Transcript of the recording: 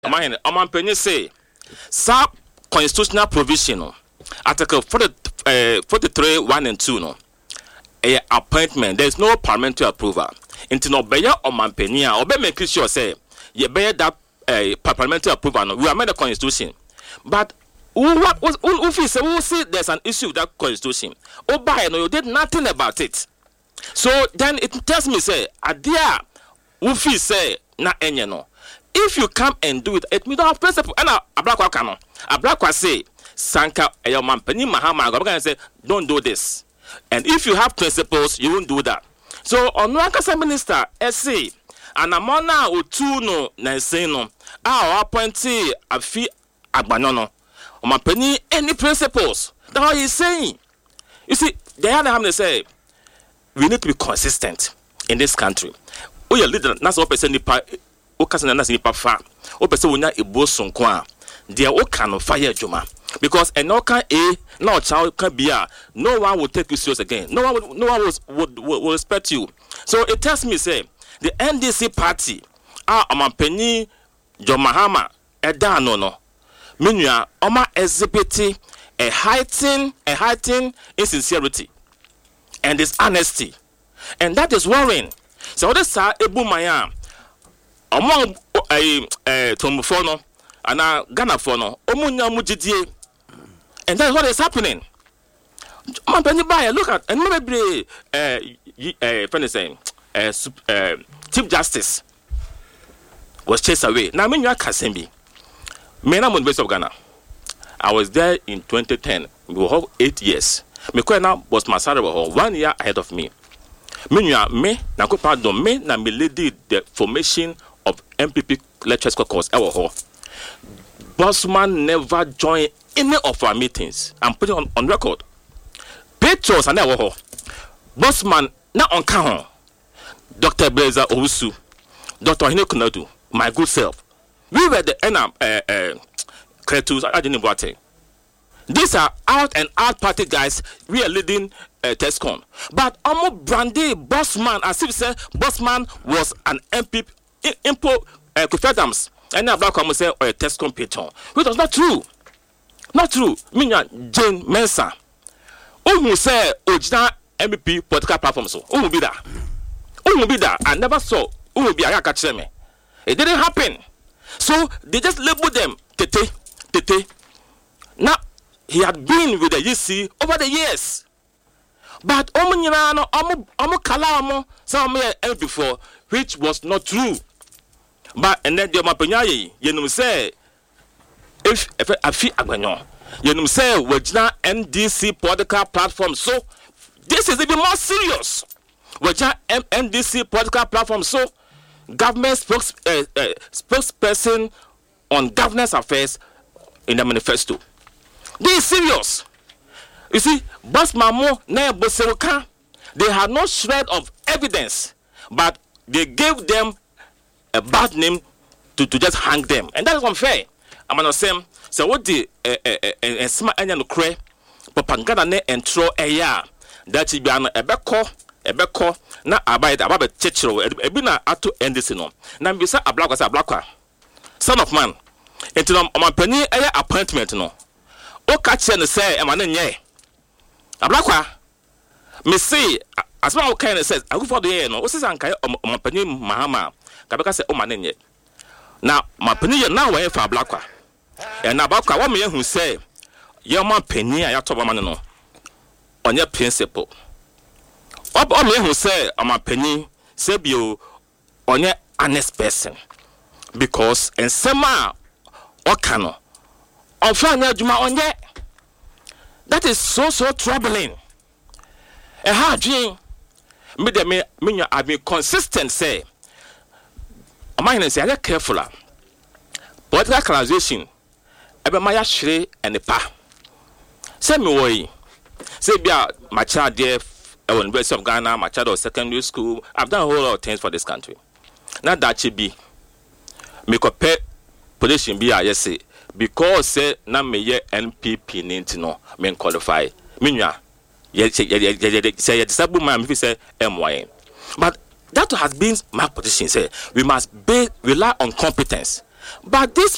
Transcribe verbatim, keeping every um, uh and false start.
Amahene, Omanpenye say, sub constitutional provision, no, Article forty-three, one and two, no, a appointment. There is no parliamentary approval. Into no beya Omanpenye, or be make sure say, ye beya that uh, parliamentary approval. No, we amend the constitution, but who what who who say who say there's an issue with that constitution? Oh, by no, you did nothing about it. So then it tells me say, adia, who say na enye no. If you come and do it, it means don't have principle. And a black one cannot. A black one say, Sanka, a young man, Penny Mahama, I'm say, don't do this. And if you have principles, you won't do that. So, on Wakasa Minister, S C, and a mona or two no, Nanseno, our appointee, a fee, Agbanono, or my penny, any principles. That's what he's saying. You see, the other time they say, we need to be consistent in this country. Oh, your leader, that's what person okasana na sinipa fa o pese wonya ebo sonko a de o kan fire adwuma because eno kan a na o cha kan bia no one will take you serious again, no one will, no one will, would, will, will respect you. So it tells me say the N D C party a Omanpenyi John Mahama eda no no menua oma exhibit a heightened a heightened insincerity and dishonesty, and that is worrying. So what is sa ebu maya among a Tomufono and a Ghana fono, Omunya Mujidie, and that's what is happening. My penny buyer, look at and maybe a friend is saying, Chief Justice was chased away. Now, I mean, you are Kasembi. Men am on base of Ghana. I was there in twenty ten. We were all eight years. Mekwena was my salary one year ahead of me. Meanwhile, me, na ko pardon me, na me lady the formation of M P P lectures caucus. Bossman never joined any of our meetings. I'm putting on, on record. Petros and our Bossman na on count. Doctor Blazer Owusu, Doctor Hine Kunadu, my good self. We were the end of uh, uh, Kretus. I didn't know. These are out and out party guys. We are leading uh, TESCON. But Omo Brandy Bossman, as if say Bossman was an M P P. Impo uh, Kufadams and now black woman say or a test competition, which was not true. Not true. Minya Jane Mensa. Who will say original M P P political platform so? Who will be that? Who will be that? I never saw who will be a catch me. It didn't happen. So they just labeled them Tete Tete. Now he had been with the U C over the years. But omo nyina no omo omo kala omo some year before, which was not true. But and then the Omanpenye yenum say if if afi agbanyo yenum say wajina N D C political platform. So this is even more serious. Wajina N D C political platform. So government spokes, uh, uh, spokesperson on governance affairs in the manifesto. This is serious. You see, Boss Mamo na Boseruka, they had no shred of evidence, but they gave them a bad name to, to just hang them. And that is unfair. I'm going to say, so what the Sma Anya Cray, Papangana ne entro a ya, that you be an ebeko, ebeko, na abide about a chichero, ebina ato endisino. Now, beside a black was a blacker. Son of man, into my penny a appointment no. O catch and say, am I ye? A blacker, me say, as one kind of says, I go for the year no, what's this uncle, my penny Mahama? Kabaka say, oh, my name yet. Now, my penny now way for a blacker. And now, about one man who say, your man penny, I talk about no on your principle. Up on me who say, on my penny, say you on your honest person. Because in summer, or cano, or find Juma on yet. That is so, so troubling. A hard dream. Me, me, me, I be consistent, say. I'm say, I'm careful. Political colonization, ebe maya shre and the pa. Say me way. Say be my child there at University of Ghana, my child of secondary school. I've done a whole lot of things for this country. Not that she be. Me compare position be I say because say na me ye N P P ninety no me qualify. Minya ye say ye say ye disabled man if say M Y. But that has been my position. Say we must be, rely on competence. But this